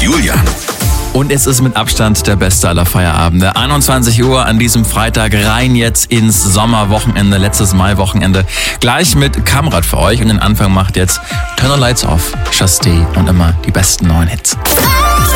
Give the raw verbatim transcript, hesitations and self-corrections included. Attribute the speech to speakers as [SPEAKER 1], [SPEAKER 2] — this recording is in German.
[SPEAKER 1] Julian.
[SPEAKER 2] Und es ist mit Abstand der beste aller Feierabende. einundzwanzig Uhr an diesem Freitag rein jetzt ins Sommerwochenende, letztes Maiwochenende. Gleich mit Kamrat für euch und den Anfang macht jetzt Turn the Lights Off, Chastee und immer die besten neuen Hits.